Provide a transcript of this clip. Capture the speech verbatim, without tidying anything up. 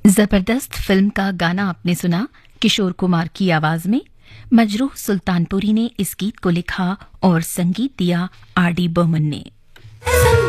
जबरदस्त फिल्म का गाना आपने सुना किशोर कुमार की आवाज में। मजरूह सुल्तानपुरी ने इस गीत को लिखा और संगीत दिया आर डी बर्मन ने।